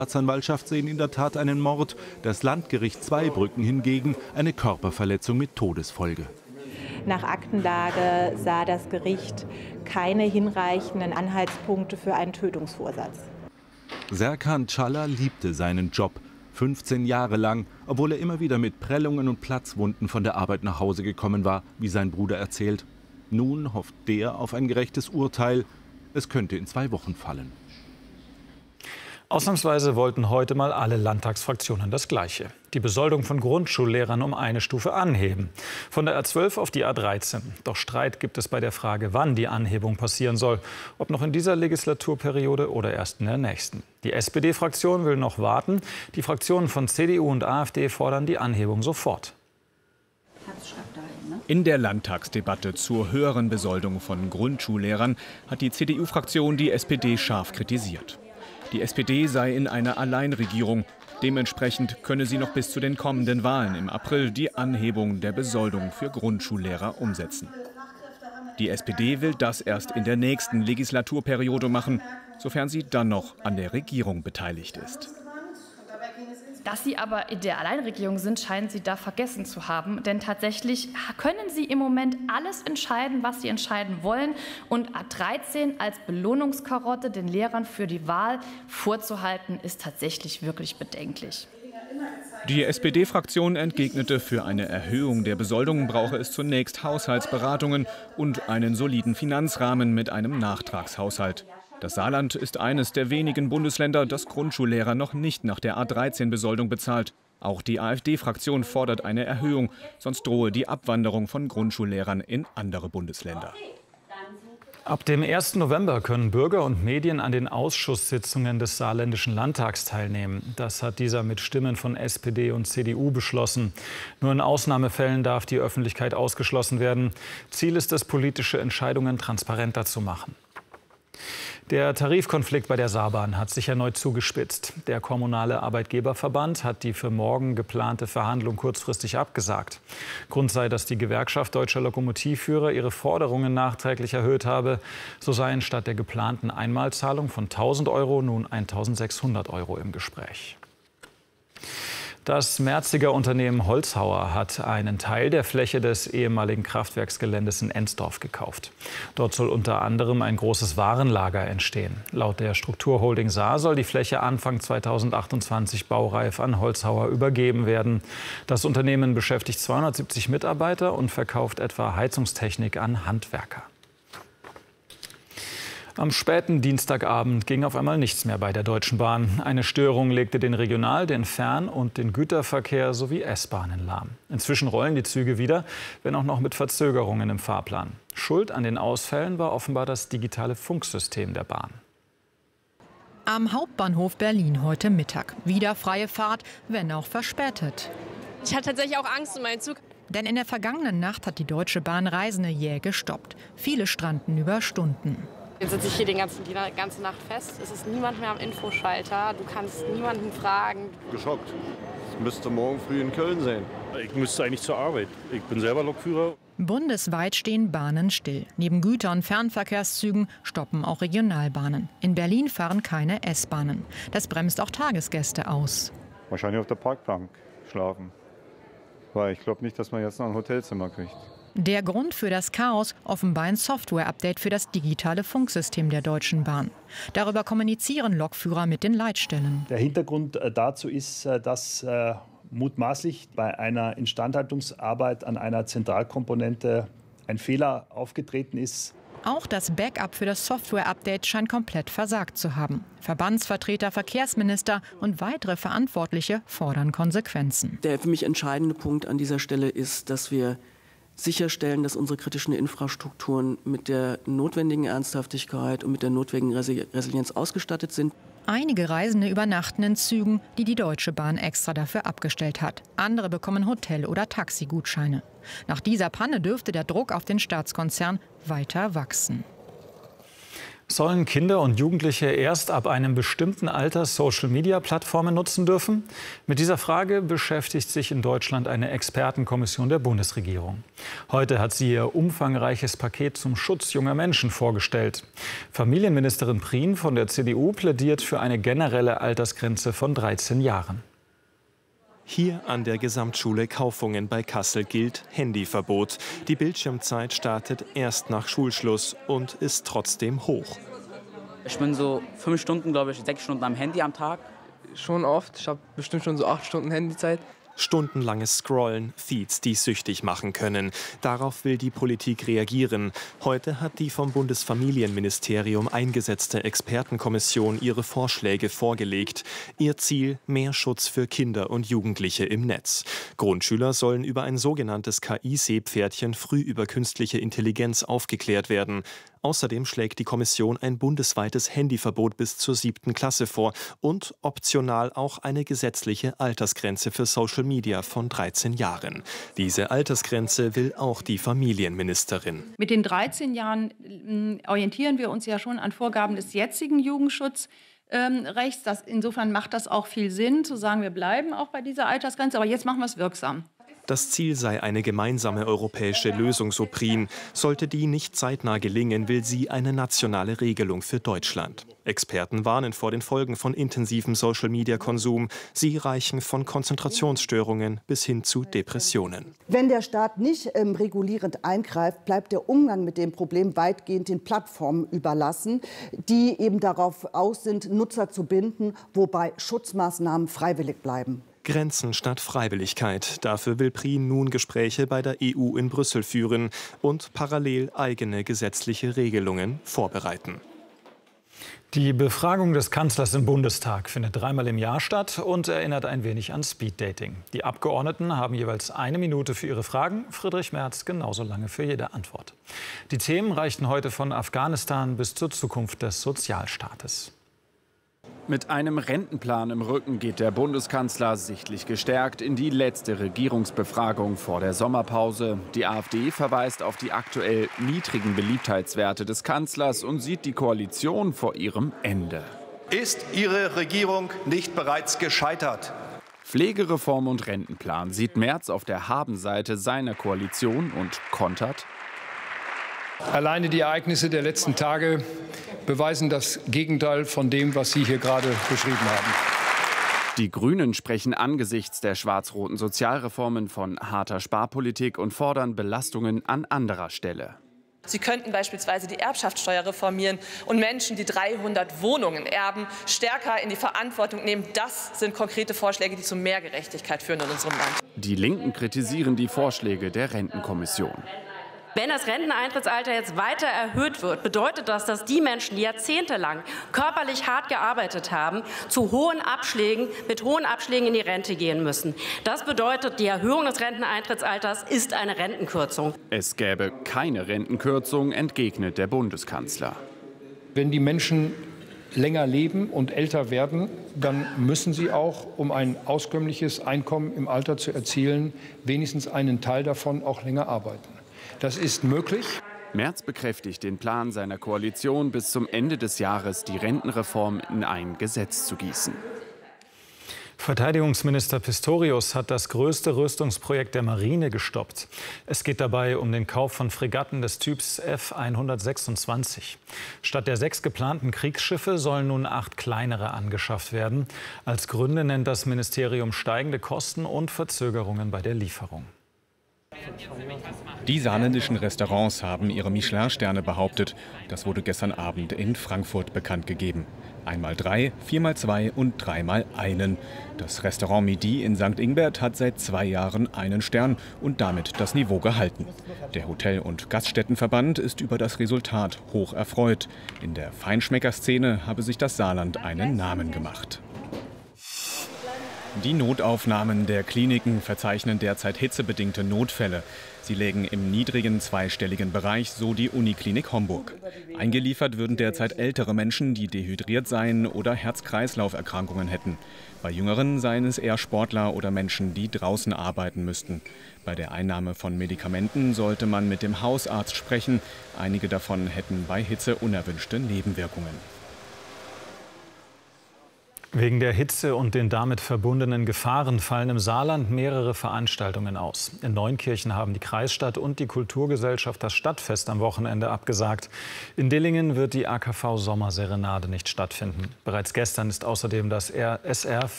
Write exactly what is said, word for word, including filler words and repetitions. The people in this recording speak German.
Staatsanwaltschaft sehen in der Tat einen Mord, das Landgericht Zweibrücken hingegen eine Körperverletzung mit Todesfolge. Nach Aktenlage sah das Gericht keine hinreichenden Anhaltspunkte für einen Tötungsvorsatz. Serkan Çağlar liebte seinen Job fünfzehn Jahre lang, obwohl er immer wieder mit Prellungen und Platzwunden von der Arbeit nach Hause gekommen war, wie sein Bruder erzählt. Nun hofft der auf ein gerechtes Urteil. Es könnte in zwei Wochen fallen. Ausnahmsweise wollten heute mal alle Landtagsfraktionen das Gleiche. Die Besoldung von Grundschullehrern um eine Stufe anheben. Von der A zwölf auf die A dreizehn. Doch Streit gibt es bei der Frage, wann die Anhebung passieren soll. Ob noch in dieser Legislaturperiode oder erst in der nächsten. Die S P D-Fraktion will noch warten. Die Fraktionen von C D U und AfD fordern die Anhebung sofort. In der Landtagsdebatte zur höheren Besoldung von Grundschullehrern hat die C D U-Fraktion die S P D scharf kritisiert. Die S P D sei in einer Alleinregierung. Dementsprechend könne sie noch bis zu den kommenden Wahlen im April die Anhebung der Besoldung für Grundschullehrer umsetzen. Die S P D will das erst in der nächsten Legislaturperiode machen, sofern sie dann noch an der Regierung beteiligt ist. Dass Sie aber in der Alleinregierung sind, scheinen Sie da vergessen zu haben. Denn tatsächlich können Sie im Moment alles entscheiden, was Sie entscheiden wollen. Und A dreizehn als Belohnungskarotte den Lehrern für die Wahl vorzuhalten, ist tatsächlich wirklich bedenklich. Die S P D-Fraktion entgegnete, für eine Erhöhung der Besoldung brauche es zunächst Haushaltsberatungen und einen soliden Finanzrahmen mit einem Nachtragshaushalt. Das Saarland ist eines der wenigen Bundesländer, das Grundschullehrer noch nicht nach der A dreizehn-Besoldung bezahlt. Auch die AfD-Fraktion fordert eine Erhöhung, sonst drohe die Abwanderung von Grundschullehrern in andere Bundesländer. Ab dem ersten November können Bürger und Medien an den Ausschusssitzungen des Saarländischen Landtags teilnehmen. Das hat dieser mit Stimmen von S P D und C D U beschlossen. Nur in Ausnahmefällen darf die Öffentlichkeit ausgeschlossen werden. Ziel ist es, politische Entscheidungen transparenter zu machen. Der Tarifkonflikt bei der Saarbahn hat sich erneut zugespitzt. Der kommunale Arbeitgeberverband hat die für morgen geplante Verhandlung kurzfristig abgesagt. Grund sei, dass die Gewerkschaft Deutscher Lokomotivführer ihre Forderungen nachträglich erhöht habe. So seien statt der geplanten Einmalzahlung von tausend Euro nun eintausendsechshundert Euro im Gespräch. Das Merziger Unternehmen Holzhauer hat einen Teil der Fläche des ehemaligen Kraftwerksgeländes in Ensdorf gekauft. Dort soll unter anderem ein großes Warenlager entstehen. Laut der Strukturholding Saar soll die Fläche Anfang zweitausendachtundzwanzig baureif an Holzhauer übergeben werden. Das Unternehmen beschäftigt zweihundertsiebzig Mitarbeiter und verkauft etwa Heizungstechnik an Handwerker. Am späten Dienstagabend ging auf einmal nichts mehr bei der Deutschen Bahn. Eine Störung legte den Regional-, den Fern- und den Güterverkehr sowie S-Bahnen lahm. Inzwischen rollen die Züge wieder, wenn auch noch mit Verzögerungen im Fahrplan. Schuld an den Ausfällen war offenbar das digitale Funksystem der Bahn. Am Hauptbahnhof Berlin heute Mittag. Wieder freie Fahrt, wenn auch verspätet. Ich hatte tatsächlich auch Angst um meinen Zug. Denn in der vergangenen Nacht hat die Deutsche Bahn Reisende jäh gestoppt. Viele stranden über Stunden. Jetzt sitze ich hier den ganzen, die ganze Nacht fest. Es ist niemand mehr am Infoschalter. Du kannst niemanden fragen. Geschockt. Ich müsste morgen früh in Köln sein. Ich müsste eigentlich zur Arbeit. Ich bin selber Lokführer. Bundesweit stehen Bahnen still. Neben Güter- und Fernverkehrszügen stoppen auch Regionalbahnen. In Berlin fahren keine S-Bahnen. Das bremst auch Tagesgäste aus. Wahrscheinlich auf der Parkbank schlafen. Weil ich glaube nicht, dass man jetzt noch ein Hotelzimmer kriegt. Der Grund für das Chaos, offenbar ein Software-Update für das digitale Funksystem der Deutschen Bahn. Darüber kommunizieren Lokführer mit den Leitstellen. Der Hintergrund dazu ist, dass äh, mutmaßlich bei einer Instandhaltungsarbeit an einer Zentralkomponente ein Fehler aufgetreten ist. Auch das Backup für das Software-Update scheint komplett versagt zu haben. Verbandsvertreter, Verkehrsminister und weitere Verantwortliche fordern Konsequenzen. Der für mich entscheidende Punkt an dieser Stelle ist, dass wir sicherstellen, dass unsere kritischen Infrastrukturen mit der notwendigen Ernsthaftigkeit und mit der notwendigen Resilienz ausgestattet sind. Einige Reisende übernachten in Zügen, die die Deutsche Bahn extra dafür abgestellt hat. Andere bekommen Hotel- oder Taxigutscheine. Nach dieser Panne dürfte der Druck auf den Staatskonzern weiter wachsen. Sollen Kinder und Jugendliche erst ab einem bestimmten Alter Social-Media-Plattformen nutzen dürfen? Mit dieser Frage beschäftigt sich in Deutschland eine Expertenkommission der Bundesregierung. Heute hat sie ihr umfangreiches Paket zum Schutz junger Menschen vorgestellt. Familienministerin Prien von der C D U plädiert für eine generelle Altersgrenze von dreizehn Jahren. Hier an der Gesamtschule Kaufungen bei Kassel gilt Handyverbot. Die Bildschirmzeit startet erst nach Schulschluss und ist trotzdem hoch. Ich bin so fünf Stunden, glaube ich, sechs Stunden am Handy am Tag. Schon oft. Ich habe bestimmt schon so acht Stunden Handyzeit. Stundenlanges Scrollen, Feeds, die süchtig machen können. Darauf will die Politik reagieren. Heute hat die vom Bundesfamilienministerium eingesetzte Expertenkommission ihre Vorschläge vorgelegt. Ihr Ziel: mehr Schutz für Kinder und Jugendliche im Netz. Grundschüler sollen über ein sogenanntes K I-Seepferdchen früh über künstliche Intelligenz aufgeklärt werden. Außerdem schlägt die Kommission ein bundesweites Handyverbot bis zur siebten Klasse vor und optional auch eine gesetzliche Altersgrenze für Social Media von dreizehn Jahren. Diese Altersgrenze will auch die Familienministerin. Mit den dreizehn Jahren äh, orientieren wir uns ja schon an Vorgaben des jetzigen Jugendschutzrechts. Ähm, das, insofern macht das auch viel Sinn, zu sagen, wir bleiben auch bei dieser Altersgrenze, aber jetzt machen wir es wirksam. Das Ziel sei eine gemeinsame europäische Lösung, so Prien. Sollte die nicht zeitnah gelingen, will sie eine nationale Regelung für Deutschland. Experten warnen vor den Folgen von intensivem Social-Media-Konsum. Sie reichen von Konzentrationsstörungen bis hin zu Depressionen. Wenn der Staat nicht ähm, regulierend eingreift, bleibt der Umgang mit dem Problem weitgehend den Plattformen überlassen, die eben darauf aus sind, Nutzer zu binden, wobei Schutzmaßnahmen freiwillig bleiben. Grenzen statt Freiwilligkeit. Dafür will Prien nun Gespräche bei der E U in Brüssel führen und parallel eigene gesetzliche Regelungen vorbereiten. Die Befragung des Kanzlers im Bundestag findet dreimal im Jahr statt und erinnert ein wenig an Speeddating. Die Abgeordneten haben jeweils eine Minute für ihre Fragen, Friedrich Merz genauso lange für jede Antwort. Die Themen reichten heute von Afghanistan bis zur Zukunft des Sozialstaates. Mit einem Rentenplan im Rücken geht der Bundeskanzler sichtlich gestärkt in die letzte Regierungsbefragung vor der Sommerpause. Die AfD verweist auf die aktuell niedrigen Beliebtheitswerte des Kanzlers und sieht die Koalition vor ihrem Ende. Ist Ihre Regierung nicht bereits gescheitert? Pflegereform und Rentenplan sieht Merz auf der Habenseite seiner Koalition und kontert: Alleine die Ereignisse der letzten Tage beweisen das Gegenteil von dem, was Sie hier gerade beschrieben haben. Die Grünen sprechen angesichts der schwarz-roten Sozialreformen von harter Sparpolitik und fordern Belastungen an anderer Stelle. Sie könnten beispielsweise die Erbschaftssteuer reformieren und Menschen, die dreihundert Wohnungen erben, stärker in die Verantwortung nehmen. Das sind konkrete Vorschläge, die zu mehr Gerechtigkeit führen in unserem Land. Die Linken kritisieren die Vorschläge der Rentenkommission. Wenn das Renteneintrittsalter jetzt weiter erhöht wird, bedeutet das, dass die Menschen, die jahrzehntelang körperlich hart gearbeitet haben, zu hohen Abschlägen, mit hohen Abschlägen in die Rente gehen müssen. Das bedeutet, die Erhöhung des Renteneintrittsalters ist eine Rentenkürzung. Es gäbe keine Rentenkürzung, entgegnet der Bundeskanzler. Wenn die Menschen länger leben und älter werden, dann müssen sie auch, um ein auskömmliches Einkommen im Alter zu erzielen, wenigstens einen Teil davon auch länger arbeiten. Das ist möglich. Merz bekräftigt den Plan seiner Koalition, bis zum Ende des Jahres die Rentenreform in ein Gesetz zu gießen. Verteidigungsminister Pistorius hat das größte Rüstungsprojekt der Marine gestoppt. Es geht dabei um den Kauf von Fregatten des Typs F hundertsechsundzwanzig. Statt der sechs geplanten Kriegsschiffe sollen nun acht kleinere angeschafft werden. Als Gründe nennt das Ministerium steigende Kosten und Verzögerungen bei der Lieferung. Die saarländischen Restaurants haben ihre Michelin-Sterne behauptet. Das wurde gestern Abend in Frankfurt bekannt gegeben. Einmal drei, viermal zwei und dreimal einen. Das Restaurant Midi in Sankt Ingbert hat seit zwei Jahren einen Stern und damit das Niveau gehalten. Der Hotel- und Gaststättenverband ist über das Resultat hoch erfreut. In der Feinschmeckerszene habe sich das Saarland einen Namen gemacht. Die Notaufnahmen der Kliniken verzeichnen derzeit hitzebedingte Notfälle. Sie lägen im niedrigen zweistelligen Bereich, so die Uniklinik Homburg. Eingeliefert würden derzeit ältere Menschen, die dehydriert seien oder Herz-Kreislauf-Erkrankungen hätten. Bei Jüngeren seien es eher Sportler oder Menschen, die draußen arbeiten müssten. Bei der Einnahme von Medikamenten sollte man mit dem Hausarzt sprechen. Einige davon hätten bei Hitze unerwünschte Nebenwirkungen. Wegen der Hitze und den damit verbundenen Gefahren fallen im Saarland mehrere Veranstaltungen aus. In Neunkirchen haben die Kreisstadt und die Kulturgesellschaft das Stadtfest am Wochenende abgesagt. In Dillingen wird die A K V Sommerserenade nicht stattfinden. Bereits gestern ist außerdem das S R